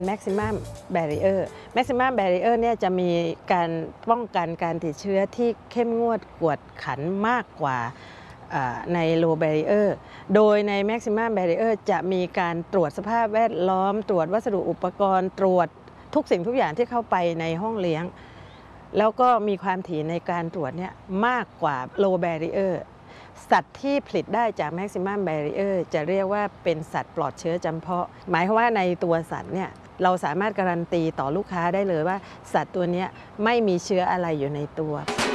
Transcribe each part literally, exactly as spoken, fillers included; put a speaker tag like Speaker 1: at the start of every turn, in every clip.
Speaker 1: maximum barrier maximum barrier เนี่ยจะมีการป้องกันการติดเชื้อที่เข้มงวดกวดขันมากกว่าใน low barrier โดยใน maximum barrier จะมีการตรวจสภาพแวดล้อมตรวจวัสดุอุปกรณ์ตรวจทุกสิ่งทุกอย่างที่เข้าไปในห้องเลี้ยงแล้วก็มีความถี่ในการตรวจเนี่ยมากกว่า low barrier สัตว์ที่ผลิตได้จาก maximum barrier จะเรียกว่าเป็นสัตว์ปลอดเชื้อจำเพาะหมายความว่าในตัวสัตว์เนี่ยเราสามารถการันตีต่อลูกค้าได้เลยว่าสัตว์ตัวนี้ไม่มีเชื้ออะไรอยู่ในตัว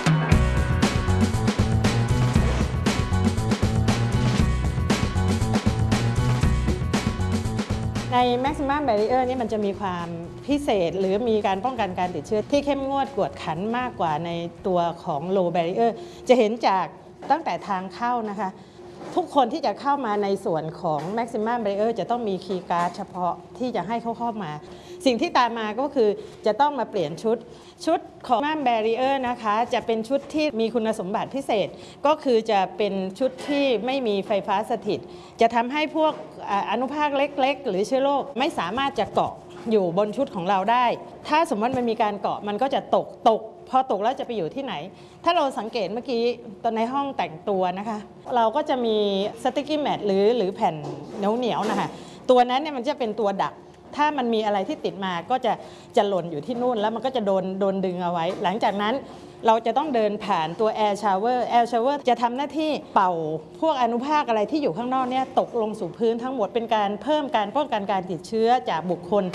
Speaker 1: ใน maximum barrier นี่มันจะมีความพิเศษหรือมีการป้องกันการติดเชื้อที่เข้มงวดกวดขันมากกว่าในตัวของ low barrier จะเห็นจากตั้งแต่ทางเข้านะคะทุกคนที่จะเข้ามาในส่วนของ maximum barrier จะต้องมีคีย์การ์ดเฉพาะที่จะให้เขาเข้ามาสิ่งที่ตามมาก็คือจะต้องมาเปลี่ยนชุดชุดของ maximum barrier นะคะจะเป็นชุดที่มีคุณสมบัติพิเศษก็คือจะเป็นชุดที่ไม่มีไฟฟ้าสถิตจะทำให้พวกอนุภาคเล็กๆหรือเชื้อโรคไม่สามารถจะเกาะอยู่บนชุดของเราได้ถ้าสมมติมันมีการเกาะมันก็จะตกตกพอตกแล้วจะไปอยู่ที่ไหนถ้าเราสังเกตเมื่อกี้ตอนในห้องแต่งตัวนะคะเราก็จะมีสติ๊กกี้แมทหรือหรือแผ่นเหนียวๆนะคะตัวนั้นเนี่ยมันจะเป็นตัวดักถ้ามันมีอะไรที่ติดมาก็จะจะหล่นอยู่ที่นู่นแล้วมันก็จะโดนโดนดึงเอาไว้หลังจากนั้นเราจะต้องเดินผ่านตัว Air Shower Air Shower จะทำหน้าที่เป่าพวกอนุภาคอะไรที่อยู่ข้างนอกเนี่ยตกลงสู่พื้นทั้งหมดเป็นการเพิ่มการป้องกันการติดเชื้อจากบุคคล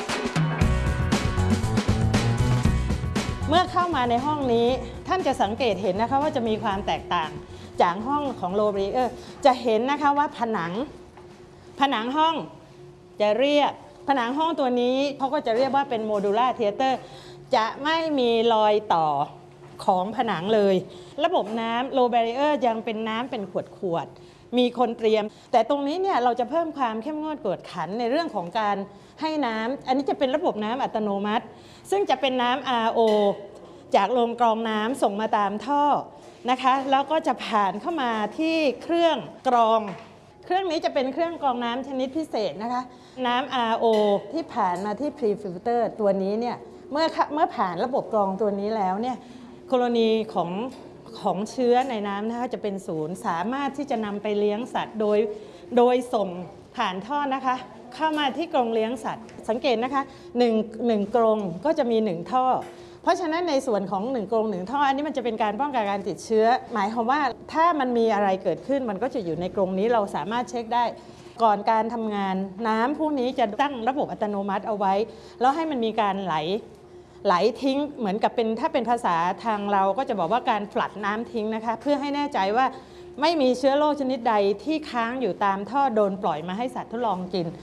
Speaker 1: เมื่อเข้ามาในห้องนี้ท่านจะสังเกตเห็นนะคะว่าจะมีความแตกต่างจากห้องของ low barrier จะเห็นนะคะว่าผนังผนังห้องจะเรียบผนังห้องตัวนี้เขาก็จะเรียกว่าเป็น modular theater จะไม่มีรอยต่อของผนังเลยระบบน้ำ low barrier ยังเป็นน้ำเป็นขวดขวดมีคนเตรียมแต่ตรงนี้เนี่ยเราจะเพิ่มความเข้มงวดกวดขันในเรื่องของการให้น้ำอันนี้จะเป็นระบบน้ำอัตโนมัติซึ่งจะเป็นน้ำ อาร์ โอ จากโรงกรองน้ำส่งมาตามท่อนะคะแล้วก็จะผ่านเข้ามาที่เครื่องกรองเครื่องนี้จะเป็นเครื่องกรองน้ำชนิดพิเศษนะคะน้ำ อาร์ โอ ที่ผ่านมาที่ pre-filter ตัวนี้เนี่ยเมื่อเมื่อผ่านระบบกรองตัวนี้แล้วเนี่ยกรณีของของเชื้อในน้ำนะคะจะเป็นศูนย์สามารถที่จะนำไปเลี้ยงสัตว์โดยโดยส่งผ่านท่อนะคะเข้ามาที่กรงเลี้ยงสัตว์สังเกตนะคะหนึ่ง หนึ่งกรงก็จะมีหนึ่งท่อเพราะฉะนั้นในส่วนของหนึ่งกรงหนึ่งท่ออันนี้มันจะเป็นการป้องกันการติดเชื้อหมายความว่าถ้ามันมีอะไรเกิดขึ้นมันก็จะอยู่ในกรงนี้เราสามารถเช็คได้ก่อนการทำงานน้ำพวกนี้จะตั้งระบบอัตโนมัติเอาไว้แล้วให้มันมีการไหลไหลทิ้งเหมือนกับเป็นถ้าเป็นภาษาทางเราก็จะบอกว่าการฝลัดน้ำทิ้งนะคะเพื่อให้แน่ใจว่าไม่มีเชื้อโรคชนิดใดที่ค้างอยู่ตามท่อโดนปล่อยมาให้สัตว์ทดลองกิน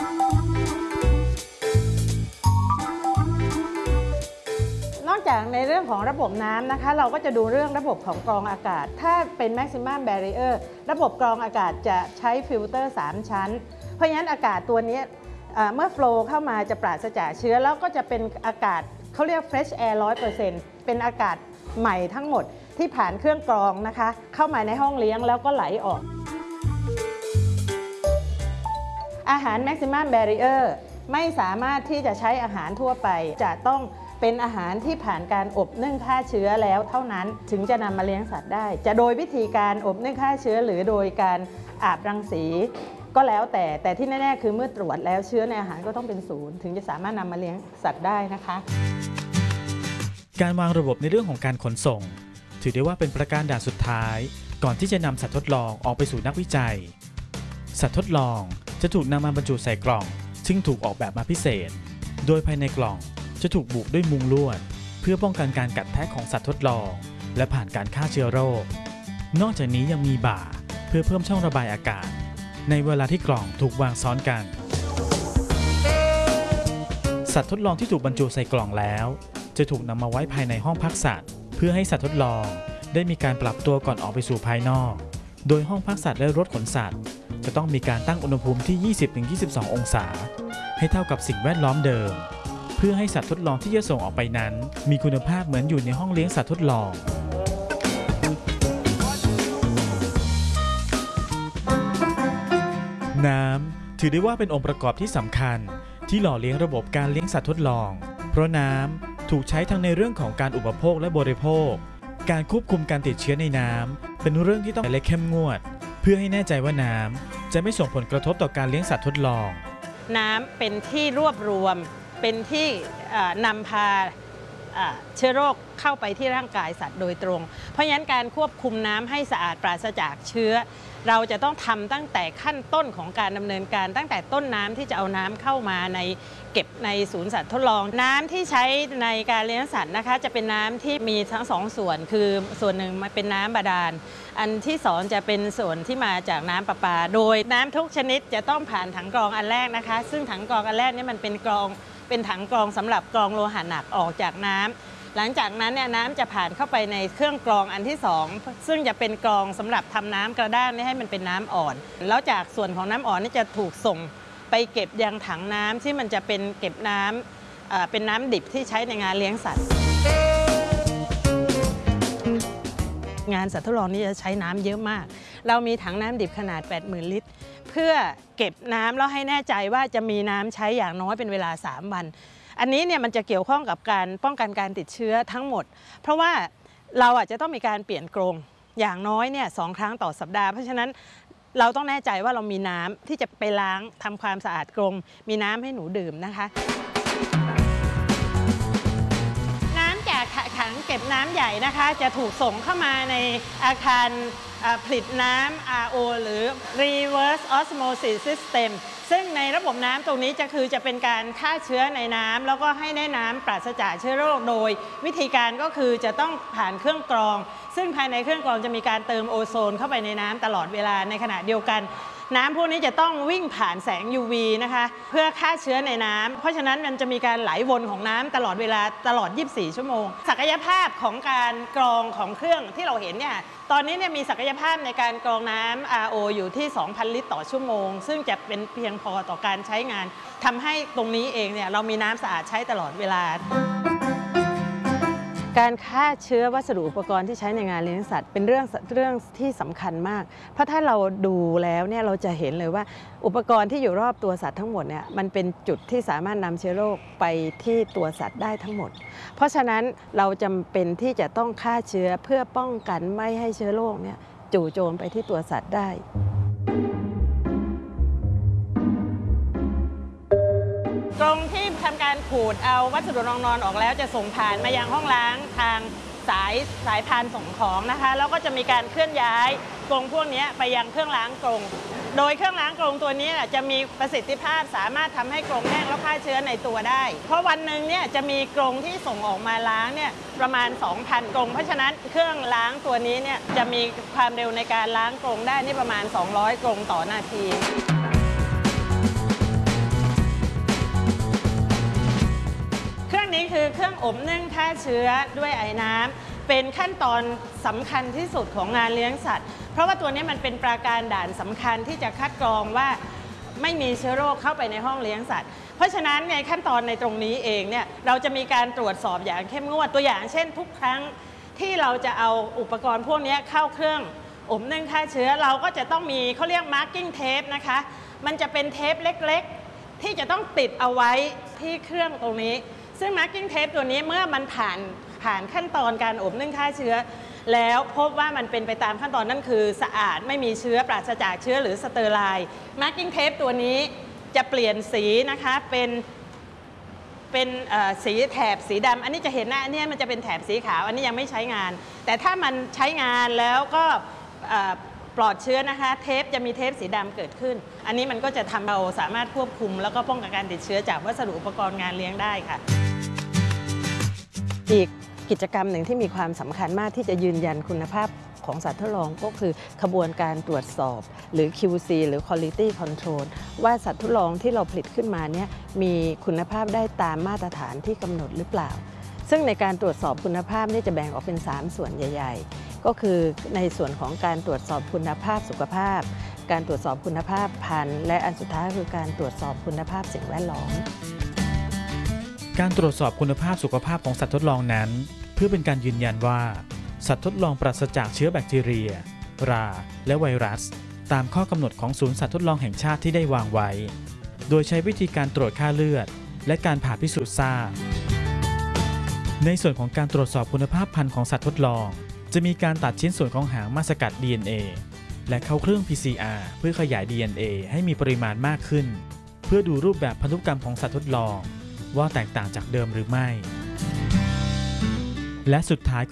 Speaker 1: นอกจากในเรื่องของระบบน้ำนะคะเราก็จะดูเรื่องระบบของกรองอากาศถ้าเป็น maximum barrier ระบบกรองอากาศจะใช้ฟิลเตอร์สามชั้นเพราะฉะนั้นอากาศตัวนี้เมื่อโฟลว์เข้ามาจะปราศจากเชื้อแล้วก็จะเป็นอากาศเขาเรียก fresh air ร้อยเปอร์เซ็นต์ เป็นอากาศใหม่ทั้งหมดที่ผ่านเครื่องกรองนะคะเข้ามาในห้องเลี้ยงแล้วก็ไหลออกอาหาร maximum barrier ไม่สามารถที่จะใช้อาหารทั่วไปจะต้องเป็นอาหารที่ผ่านการอบนึ่งฆ่าเชื้อแล้วเท่านั้นถึงจะนำมาเลี้ยงสัตว์ได้จะโดยวิธีการอบนึ่งฆ่าเชื้อหรือโดยการอาบรังสีก็แล้วแต่แต่ที่แน่ๆคือเมื่อตรวจแล้วเชื้อในอาหารก็ต้องเป็นศูนย์ถึงจะสามารถนำมาเลี้ยงสัตว์ได้นะคะ
Speaker 2: การวางระบบในเรื่องของการขนส่งถือได้ว่าเป็นประการด่านสุดท้ายก่อนที่จะนำสัตว์ทดลองออกไปสู่นักวิจัยสัตว์ทดลองจะถูกนำมาบรรจุใส่กล่องซึ่งถูกออกแบบมาพิเศษโดยภายในกล่องจะถูกบุด้วยมุงลวดเพื่อป้องกันการกัดแทะของสัตว์ทดลองและผ่านการฆ่าเชื้อโรคนอกจากนี้ยังมีบ่าเพื่อเพิ่มช่องระบายอากาศในเวลาที่กล่องถูกวางซ้อนกันสัตว์ทดลองที่ถูกบรรจุใส่กล่องแล้วจะถูกนำมาไว้ภายในห้องพักสัตว์เพื่อให้สัตว์ทดลองได้มีการปรับตัวก่อนออกไปสู่ภายนอกโดยห้องพักสัตว์และรถขนสัตว์จะต้องมีการตั้งอุณหภูมิที่ ยี่สิบถึงยี่สิบสอง องศาให้เท่ากับสิ่งแวดล้อมเดิมเพื่อให้สัตว์ทดลองที่จะส่งออกไปนั้นมีคุณภาพเหมือนอยู่ในห้องเลี้ยงสัตว์ทดลองน้ำถือได้ว่าเป็นองค์ประกอบที่สำคัญที่หล่อเลี้ยงระบบการเลี้ยงสัตว์ทดลองเพราะน้ำถูกใช้ทั้งในเรื่องของการอุปโภคและบริโภคการควบคุมการติดเชื้อในน้ำเป็นเรื่องที่ต้องและเข้มงวดเพื่อให้แน่ใจว่าน้ำจะไม่ส่งผลกระทบต่อการเลี้ยงสัตว์ทดลอง
Speaker 1: น้ำเป็นที่รวบรวมเป็นที่นำพาเชื้อโรคเข้าไปที่ร่างกายสัตว์โดยตรงเพราะฉะนั้นการควบคุมน้ำให้สะอาดปราศจากเชื้อเราจะต้องทำตั้งแต่ขั้นต้นของการดำเนินการตั้งแต่ต้นน้ำที่จะเอาน้ำเข้ามาในเก็บในศูนย์สัตว์ทดลองน้ำที่ใช้ในการเลี้ยงสัตว์นะคะจะเป็นน้ำที่มีทั้งสองส่วนคือส่วนหนึ่งเป็นน้ำบาดาลอันที่สองจะเป็นส่วนที่มาจากน้ำประปาโดยน้ำทุกชนิดจะต้องผ่านถังกรองอันแรกนะคะซึ่งถังกรองอันแรกนี่มันเป็นกรองเป็นถังกรองสำหรับกรองโลหะหนักออกจากน้ำหลังจากนั้นเนี่ยน้ำจะผ่านเข้าไปในเครื่องกรองอันที่สองซึ่งจะเป็นกรองสำหรับทำน้ำกระด้างให้มันเป็นน้ำอ่อนแล้วจากส่วนของน้ำอ่อนนี่จะถูกส่งไปเก็บยังถังน้ำที่มันจะเป็นเก็บน้ำเป็นน้ำดิบที่ใช้ในงานเลี้ยงสัตว์งานสัตว์ทดลองนี้จะใช้น้ำเยอะมากเรามีถังน้ำดิบขนาด แปดหมื่น ลิตรเพื่อเก็บน้ำแล้วให้แน่ใจว่าจะมีน้ำใช้อย่างน้อยเป็นเวลาสามวันอันนี้เนี่ยมันจะเกี่ยวข้องกับการป้องกันการติดเชื้อทั้งหมดเพราะว่าเราอาจจะต้องมีการเปลี่ยนกรงอย่างน้อยเนี่ยสองครั้งต่อสัปดาห์เพราะฉะนั้นเราต้องแน่ใจว่าเรามีน้ำที่จะไปล้างทำความสะอาดกรงมีน้ำให้หนูดื่มนะคะน้ำจากถังเก็บน้ำใหญ่นะคะจะถูกส่งเข้ามาในอาคารผลิตน้ำ อาร์ โอ หรือ Reverse Osmosis Systemซึ่งในระบบน้ำตรงนี้จะคือจะเป็นการฆ่าเชื้อในน้ำแล้วก็ให้ได้น้ำปราศจากเชื้อโรคโดยวิธีการก็คือจะต้องผ่านเครื่องกรองซึ่งภายในเครื่องกรองจะมีการเติมโอโซนเข้าไปในน้ำตลอดเวลาในขณะเดียวกันน้ำพวกนี้จะต้องวิ่งผ่านแสง ยู วี นะคะเพื่อฆ่าเชื้อในน้ำเพราะฉะนั้นมันจะมีการไหลวนของน้ำตลอดเวลาตลอดยี่สิบสี่ชั่วโมงศักยภาพของการกรองของเครื่องที่เราเห็นเนี่ยตอนนี้เนี่ยมีศักยภาพในการกรองน้ำ อาร์ โอ อยู่ที่ สองพัน ลิตรต่อชั่วโมงซึ่งจะเป็นเพียงพอต่อการใช้งานทำให้ตรงนี้เองเนี่ยเรามีน้ำสะอาดใช้ตลอดเวลาการฆ่าเชื้อวัสดุอุปกรณ์ที่ใช้ในงานเลี้ยงสัตว์เป็นเรื่องเรื่องที่สำคัญมากเพราะถ้าเราดูแล้วเนี่ยเราจะเห็นเลยว่าอุปกรณ์ที่อยู่รอบตัวสัตว์ทั้งหมดเนี่ยมันเป็นจุดที่สามารถนำเชื้อโรคไปที่ตัวสัตว์ได้ทั้งหมดเพราะฉะนั้นเราจำเป็นที่จะต้องฆ่าเชื้อเพื่อป้องกันไม่ให้เชื้อโรคเนี่ยจู่โจมไปที่ตัวสัตว์ได้กรงที่ทำการขูดเอาวัสดุรองนอนออกแล้วจะส่งผ่านมายังห้องล้างทางสายสายพานส่งของนะคะแล้วก็จะมีการเคลื่อนย้ายกรงพวกนี้ไปยังเครื่องล้างกรงโดยเครื่องล้างกรงตัวนี้จะมีประสิทธิภาพสามารถทำให้กรงแห้งแล้วฆ่าเชื้อในตัวได้เพราะวันหนึ่งเนี่ยจะมีกรงที่ส่งออกมาล้างเนี่ยประมาณ สองพัน กรงเพราะฉะนั้นเครื่องล้างตัวนี้เนี่ยจะมีความเร็วในการล้างกรงได้นี่ประมาณสองร้อยกรงต่อนาทีนี่คือเครื่องอบนึ่งฆ่าเชื้อด้วยไอ้น้ำเป็นขั้นตอนสำคัญที่สุดของงานเลี้ยงสัตว์เพราะว่าตัวนี้มันเป็นปราการด่านสำคัญที่จะคัดกรองว่าไม่มีเชื้อโรคเข้าไปในห้องเลี้ยงสัตว์เพราะฉะนั้นในขั้นตอนในตรงนี้เองเนี่ยเราจะมีการตรวจสอบอย่างเข้มงวดตัวอย่างเช่นทุกครั้งที่เราจะเอาอุปกรณ์พวกนี้เข้าเครื่องอบนึ่งฆ่าเชื้อเราก็จะต้องมีเขาเรียก marking tape นะคะมันจะเป็นเทปเล็กๆที่จะต้องติดเอาไว้ที่เครื่องตรงนี้ซึ่ง marking tape ตัวนี้เมื่อมันผ่านผ่านขั้นตอนการอบนึ่งฆ่าเชื้อแล้วพบว่ามันเป็นไปตามขั้นตอนนั่นคือสะอาดไม่มีเชื้อปราศจากเชื้อหรือสเตอร์ไลน์ marking tape ตัวนี้จะเปลี่ยนสีนะคะเป็นเป็นสีแถบสีดำอันนี้จะเห็นนะอันนี้มันจะเป็นแถบสีขาวอันนี้ยังไม่ใช้งานแต่ถ้ามันใช้งานแล้วก็ปลอดเชื้อนะคะเทปจะมีเทปสีดำเกิดขึ้นอันนี้มันก็จะทำเราสามารถควบคุมแล้วก็ป้องกันการติดเชื้อจากวัสดุอุปกรณ์งานเลี้ยงได้ค่ะอีกกิจกรรมหนึ่งที่มีความสำคัญมากที่จะยืนยันคุณภาพของสัตว์ทดลองก็คือขบวนการตรวจสอบหรือ คิว ซี หรือ Quality Control ว่าสัตว์ทดลองที่เราผลิตขึ้นมาเนี่ยมีคุณภาพได้ตามมาตรฐานที่กำหนดหรือเปล่าซึ่งในการตรวจสอบคุณภาพนี่จะแบ่งออกเป็นสามส่วนใหญ่ๆก็คือในส่วนของการตรวจสอบคุณภาพสุขภาพการตรวจสอบคุณภาพพันธุ์และอันสุดท้ายคือการตรวจสอบคุณภาพสิ่งแวดล้อม
Speaker 2: การตรวจสอบคุณภาพสุขภาพของสัตว์ทดลองนั้นเพื่อเป็นการยืนยันว่าสัตว์ทดลองปราศจากเชื้อแบคทีเรียราและไวรัสตามข้อกำหนดของศูนย์สัตว์ทดลองแห่งชาติที่ได้วางไว้โดยใช้วิธีการตรวจค่าเลือดและการผ่าพิสูจน์ทราบในส่วนของการตรวจสอบคุณภาพพันธุ์ของสัตว์ทดลองจะมีการตัดชิ้นส่วนของหางมาสกัด ดี เอ็น เอ และเข้าเครื่อง พี ซี อาร์ เพื่อขยาย ดี เอ็น เอ ให้มีปริมาณมากขึ้นเพื่อดูรูปแบบพันธุกรรมของสัตว์ทดลองว่าแตกต่างจากเดิมหรือไม่และสุดท้าย